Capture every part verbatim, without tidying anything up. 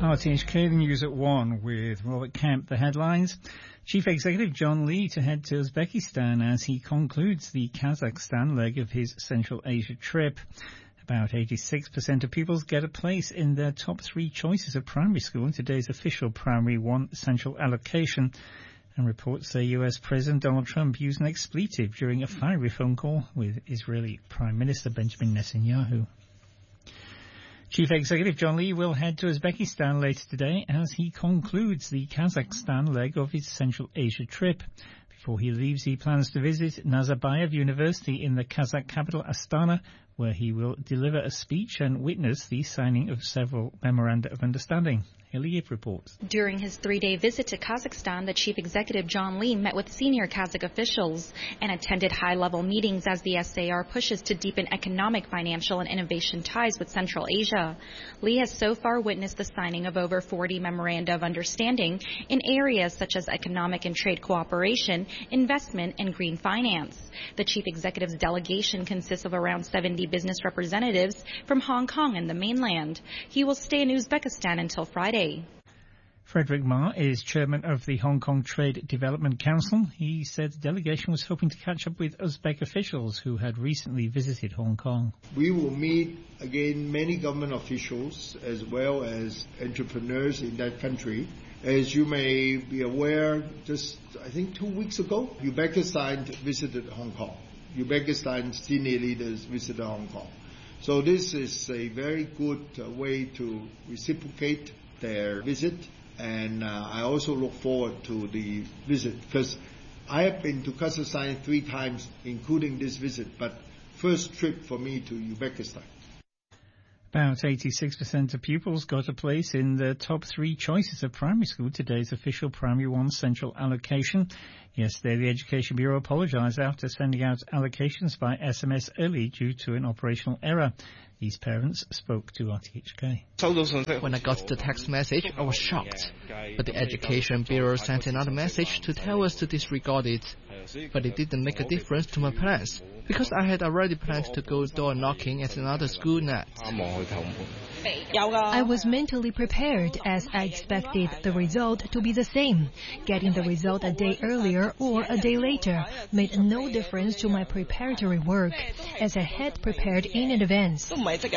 R T H K, the news at one with Robert Kemp. The headlines. Chief Executive John Lee to head to Uzbekistan as he concludes the Kazakhstan leg of his Central Asia trip. About eighty-six percent of pupils get a place in their top three choices of primary school in today's official Primary one Central allocation. And reports say U S President Donald Trump used an expletive during a fiery phone call with Israeli Prime Minister Benjamin Netanyahu. Chief Executive John Lee will head to Uzbekistan later today as he concludes the Kazakhstan leg of his Central Asia trip. Before he leaves, he plans to visit Nazarbayev University in the Kazakh capital Astana, where he will deliver a speech and witness the signing of several memoranda of understanding. Hilly Yip reports. During his three-day visit to Kazakhstan, the chief executive John Lee met with senior Kazakh officials and attended high-level meetings as the S A R pushes to deepen economic, financial, and innovation ties with Central Asia. Lee has so far witnessed the signing of over forty memoranda of understanding in areas such as economic and trade cooperation, investment, and green finance. The chief executive's delegation consists of around seventy business representatives from Hong Kong and the mainland. He will stay in Uzbekistan until Friday. Frederick Ma is chairman of the Hong Kong Trade Development Council. He said the delegation was hoping to catch up with Uzbek officials who had recently visited Hong Kong. We will meet again many government officials as well as entrepreneurs in that country. As you may be aware, just I think two weeks ago, Uzbekistan visited Hong Kong. Uzbekistan senior leaders visited Hong Kong. So this is a very good uh, way to reciprocate their visit, and uh, I also look forward to the visit because I have been to Kazakhstan three times, including this visit, but first trip for me to Uzbekistan. About eighty-six percent of pupils got a place in the top three choices of primary school, today's official Primary one Central allocation. Yesterday, the Education Bureau apologised after sending out allocations by S M S early due to an operational error. These parents spoke to R T H K. When I got the text message, I was shocked. But the Education Bureau sent another message to tell us to disregard it. But it didn't make a difference to my plans, because I had already planned to go door knocking at another school next. I was mentally prepared as I expected the result to be the same. Getting the result a day earlier or a day later made no difference to my preparatory work, as I had prepared in advance.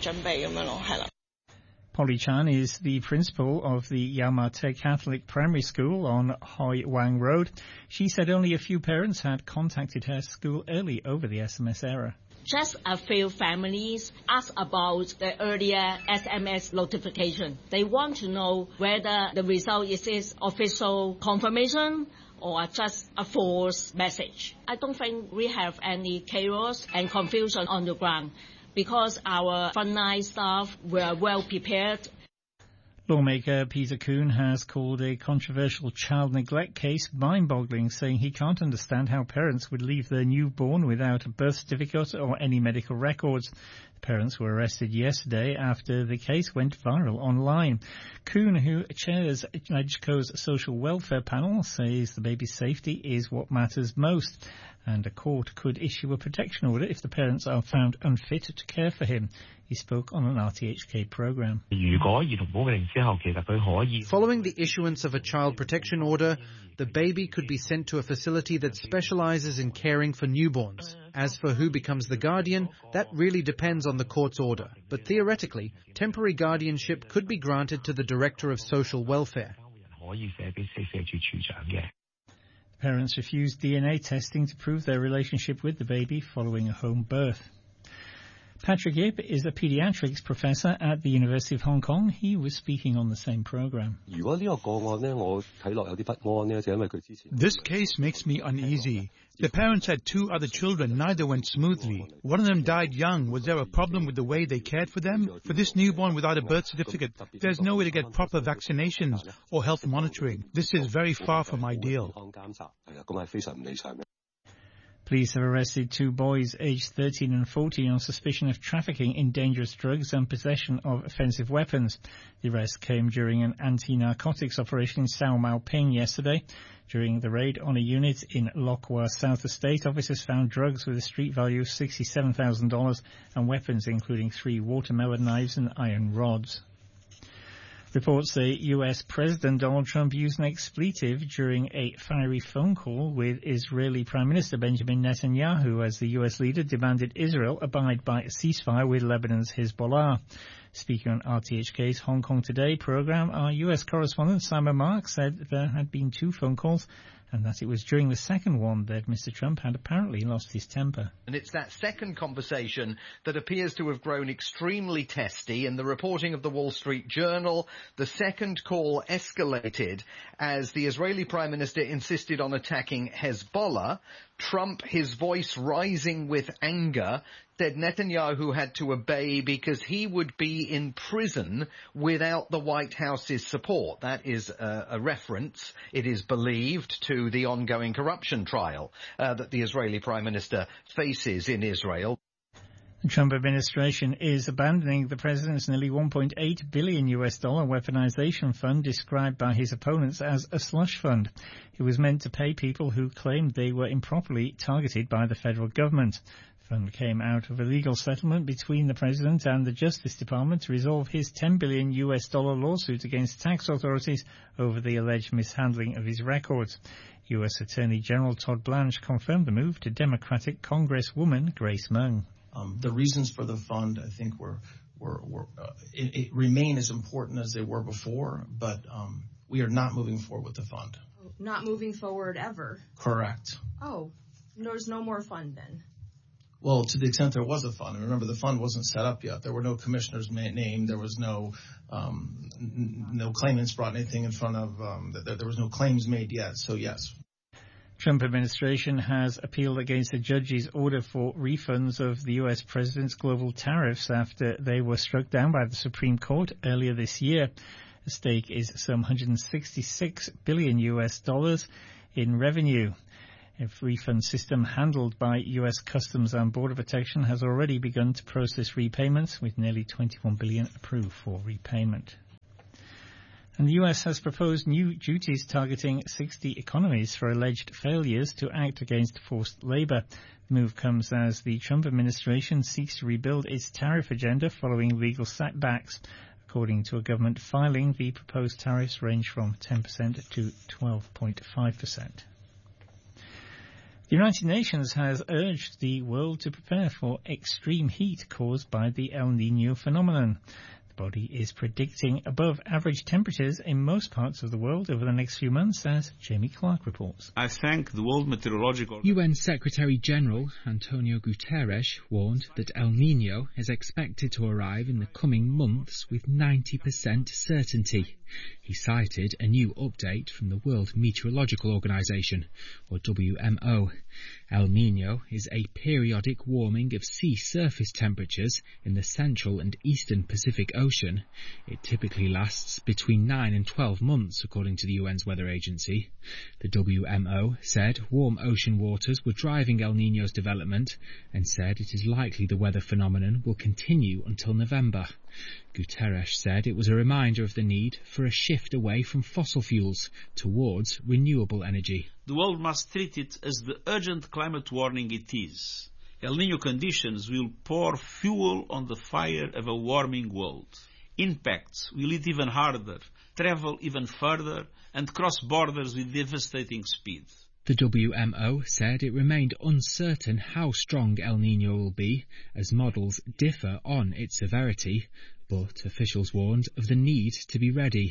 Polly Chan is the principal of the Yau Ma Tei Catholic Primary School on Hoi Wang Road. She said only a few parents had contacted her school early over the S M S error. Just a few families asked about the earlier S M S notification. They want to know whether the result is this official confirmation or just a false message. I don't think we have any chaos and confusion on the ground, because our frontline staff were well prepared. Lawmaker Peter Kuhn has called a controversial child neglect case mind-boggling, saying he can't understand how parents would leave their newborn without a birth certificate or any medical records. The parents were arrested yesterday after the case went viral online. Kuhn, who chairs EDGCO's social welfare panel, says the baby's safety is what matters most, and a court could issue a protection order if the parents are found unfit to care for him. He spoke on an R T H K programme. Following the issuance of a child protection order, the baby could be sent to a facility that specialises in caring for newborns. As for who becomes the guardian, that really depends on the court's order. But theoretically, temporary guardianship could be granted to the Director of Social Welfare. Parents refused D N A testing to prove their relationship with the baby following a home birth. Patrick Yip is a paediatrics professor at the University of Hong Kong. He was speaking on the same programme. This case makes me uneasy. The parents had two other children. Neither went smoothly. One of them died young. Was there a problem with the way they cared for them? For this newborn without a birth certificate, there's no way to get proper vaccinations or health monitoring. This is very far from ideal. Police have arrested two boys aged thirteen and fourteen on suspicion of trafficking in dangerous drugs and possession of offensive weapons. The arrest came during an anti-narcotics operation in Sao Mau Ping yesterday. During the raid on a unit in Lok Wah South Estate, officers found drugs with a street value of sixty-seven thousand dollars and weapons including three watermelon knives and iron rods. Reports say U S President Donald Trump used an expletive during a fiery phone call with Israeli Prime Minister Benjamin Netanyahu as the U S leader demanded Israel abide by a ceasefire with Lebanon's Hezbollah. Speaking on R T H K's Hong Kong Today program, our U S correspondent Simon Mark said there had been two phone calls and that it was during the second one that Mister Trump had apparently lost his temper. And it's that second conversation that appears to have grown extremely testy. In the reporting of the Wall Street Journal, the second call escalated as the Israeli Prime Minister insisted on attacking Hezbollah. Trump, his voice rising with anger, said Netanyahu had to obey because he would be in prison without the White House's support. That is a, a reference, it is believed, to the ongoing corruption trial uh, that the Israeli Prime Minister faces in Israel. The Trump administration is abandoning the president's nearly one point eight billion U S dollar weaponization fund described by his opponents as a slush fund. It was meant to pay people who claimed they were improperly targeted by the federal government. The fund came out of a legal settlement between the president and the Justice Department to resolve his ten billion U S dollar lawsuit against tax authorities over the alleged mishandling of his records. U S Attorney General Todd Blanche confirmed the move to Democratic Congresswoman Grace Meng. Um, the reasons for the fund, I think, were, were, were uh, it, it remain as important as they were before, but um, we are not moving forward with the fund. Not moving forward ever? Correct. Oh, there's no more fund then? Well, to the extent there was a fund, and remember the fund wasn't set up yet. There were no commissioners named. There was no um, n- no claimants brought anything in front of. Um, there, there was no claims made yet. So yes. Trump administration has appealed against a judge's order for refunds of the U S president's global tariffs after they were struck down by the Supreme Court earlier this year. The stake is some one hundred sixty-six billion U S dollars in revenue. A refund system handled by U S Customs and Border Protection has already begun to process repayments, with nearly twenty-one billion dollars approved for repayment. And the U S has proposed new duties targeting sixty economies for alleged failures to act against forced labour. The move comes as the Trump administration seeks to rebuild its tariff agenda following legal setbacks. According to a government filing, the proposed tariffs range from ten percent to twelve point five percent. The United Nations has urged the world to prepare for extreme heat caused by the El Niño phenomenon. The body is predicting above average temperatures in most parts of the world over the next few months, as Jamie Clark reports. I thank the World Meteorological... U N Secretary-General Antonio Guterres warned that El Niño is expected to arrive in the coming months with ninety percent certainty. He cited a new update from the World Meteorological Organization, or W M O. El Niño is a periodic warming of sea surface temperatures in the central and eastern Pacific Ocean. It typically lasts between nine and twelve months, according to the U N's weather agency. The W M O said warm ocean waters were driving El Niño's development and said it is likely the weather phenomenon will continue until November. Guterres said it was a reminder of the need for a shift away from fossil fuels towards renewable energy. The world must treat it as the urgent climate warning it is. El Niño conditions will pour fuel on the fire of a warming world. Impacts will hit even harder, travel even further, and cross borders with devastating speed. The W M O said it remained uncertain how strong El Niño will be, as models differ on its severity, but officials warned of the need to be ready.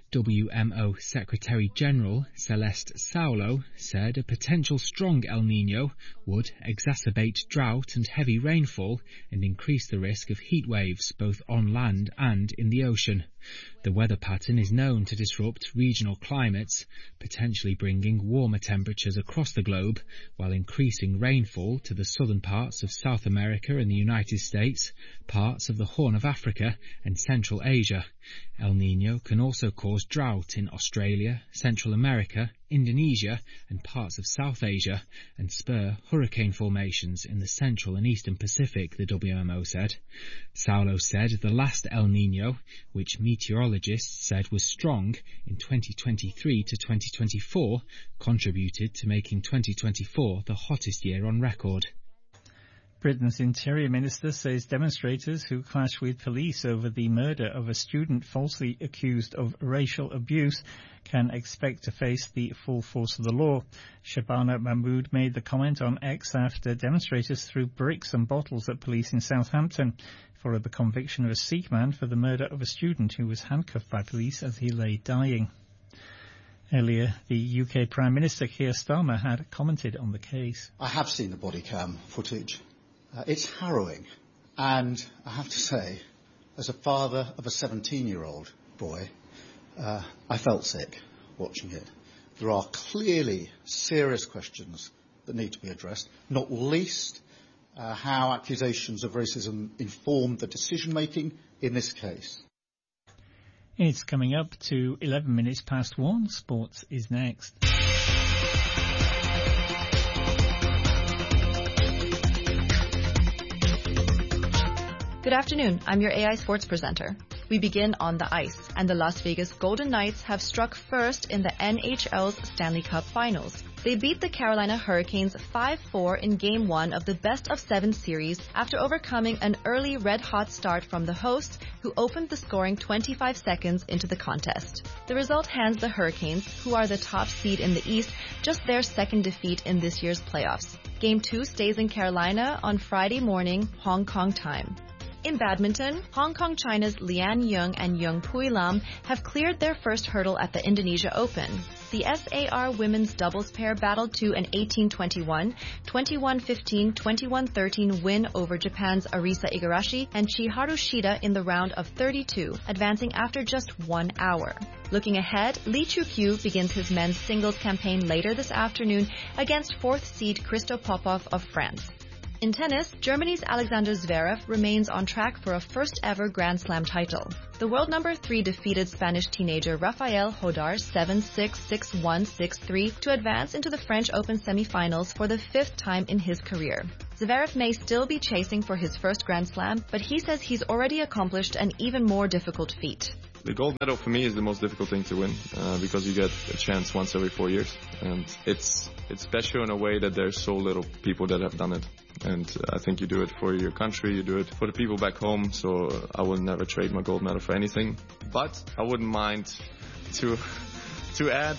W M O Secretary-General Celeste Saulo said a potential strong El Niño would exacerbate drought and heavy rainfall and increase the risk of heat waves both on land and in the ocean. The weather pattern is known to disrupt regional climates, potentially bringing warmer temperatures across the globe while increasing rainfall to the southern parts of South America and the United States, parts of the Horn of Africa and Central Asia. El Niño can also cause drought in Australia, Central America, Indonesia and parts of South Asia and spur hurricane formations in the central and eastern Pacific, the W M O said. Saulo said the last El Niño, which meteorologists said was strong in twenty twenty-three to twenty twenty-four, contributed to making twenty twenty-four the hottest year on record. Britain's Interior Minister says demonstrators who clashed with police over the murder of a student falsely accused of racial abuse can expect to face the full force of the law. Shabana Mahmood made the comment on X after demonstrators threw bricks and bottles at police in Southampton, followed the conviction of a Sikh man for the murder of a student who was handcuffed by police as he lay dying. Earlier, the U K Prime Minister Keir Starmer had commented on the case. I have seen the body cam footage. Uh, it's harrowing, and I have to say, as a father of a seventeen-year-old boy, uh, I felt sick watching it. There are clearly serious questions that need to be addressed, not least uh, how accusations of racism informed the decision-making in this case. It's coming up to eleven minutes past one. Sports is next. Good afternoon, I'm your A I Sports presenter. We begin on the ice, and the Las Vegas Golden Knights have struck first in the N H L's Stanley Cup Finals. They beat the Carolina Hurricanes five four in Game one of the best-of-seven series after overcoming an early red-hot start from the hosts, who opened the scoring twenty-five seconds into the contest. The result hands the Hurricanes, who are the top seed in the East, just their second defeat in this year's playoffs. Game two stays in Carolina on Friday morning, Hong Kong time. In badminton, Hong Kong China's Lian Yung and Yung Pui Lam have cleared their first hurdle at the Indonesia Open. The S A R women's doubles pair battled to an eighteen twenty-one, twenty-one fifteen, twenty-one thirteen win over Japan's Arisa Igarashi and Chiharu Shida in the round of thirty-two, advancing after just one hour. Looking ahead, Lee Chu-kyu begins his men's singles campaign later this afternoon against fourth seed Christo Popov of France. In tennis, Germany's Alexander Zverev remains on track for a first-ever Grand Slam title. The world number three defeated Spanish teenager Rafael Hodar seven six, six one, six three to advance into the French Open semifinals for the fifth time in his career. Zverev may still be chasing for his first Grand Slam, but he says he's already accomplished an even more difficult feat. The gold medal for me is the most difficult thing to win uh, because you get a chance once every four years. And it's it's special in a way that there's so little people that have done it. And I think you do it for your country, you do it for the people back home, so I will never trade my gold medal for anything. But I wouldn't mind to to add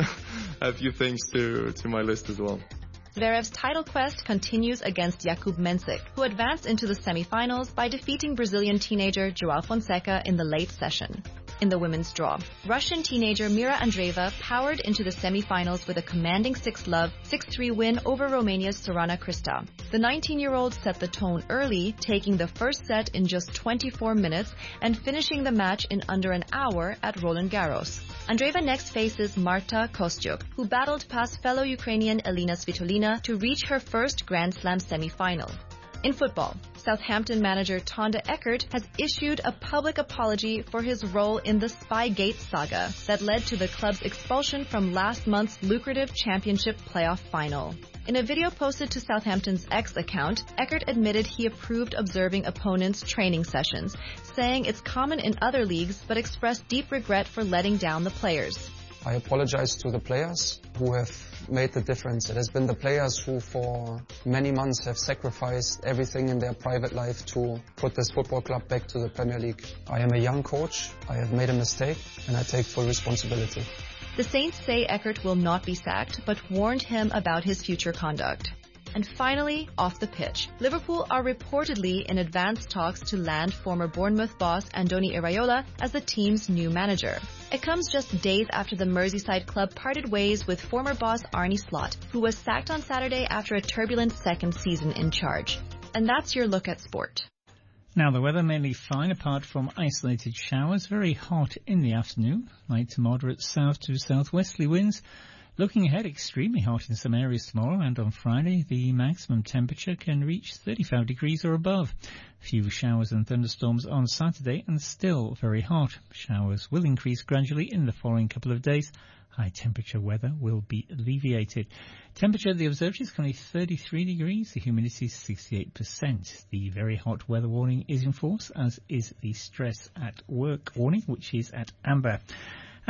a few things to, to my list as well. Zverev's title quest continues against Jakub Mensik, who advanced into the semifinals by defeating Brazilian teenager João Fonseca in the late session. In the women's draw, Russian teenager Mira Andreeva powered into the semifinals with a commanding six love, six three win over Romania's Sorana Crista. The nineteen-year-old set the tone early, taking the first set in just twenty-four minutes and finishing the match in under an hour at Roland Garros. Andreeva next faces Marta Kostyuk, who battled past fellow Ukrainian Elina Svitolina to reach her first Grand Slam semifinal. In football, Southampton manager Tonda Eckert has issued a public apology for his role in the Spygate saga that led to the club's expulsion from last month's lucrative championship playoff final. In a video posted to Southampton's X account, Eckert admitted he approved observing opponents' training sessions, saying it's common in other leagues, but expressed deep regret for letting down the players. I apologize to the players who have made the difference. It has been the players who for many months have sacrificed everything in their private life to put this football club back to the Premier League. I am a young coach, I have made a mistake, and I take full responsibility. The Saints say Eckert will not be sacked, but warned him about his future conduct. And finally, off the pitch. Liverpool are reportedly in advanced talks to land former Bournemouth boss Andoni Iraola as the team's new manager. It comes just days after the Merseyside club parted ways with former boss Arne Slot, who was sacked on Saturday after a turbulent second season in charge. And that's your look at sport. Now, the weather mainly fine apart from isolated showers. Very hot in the afternoon. Light to moderate south to southwesterly winds. Looking ahead, extremely hot in some areas tomorrow, and on Friday the maximum temperature can reach thirty-five degrees or above. Few showers and thunderstorms on Saturday, and still very hot. Showers will increase gradually in the following couple of days. High temperature weather will be alleviated. Temperature at the observatory is currently thirty-three degrees. The humidity is sixty-eight percent. The very hot weather warning is in force, as is the stress at work warning, which is at amber.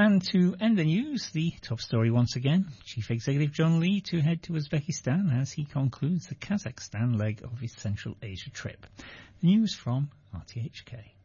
And to end the news, the top story once again, Chief Executive John Lee to head to Uzbekistan as he concludes the Kazakhstan leg of his Central Asia trip. The news from R T H K.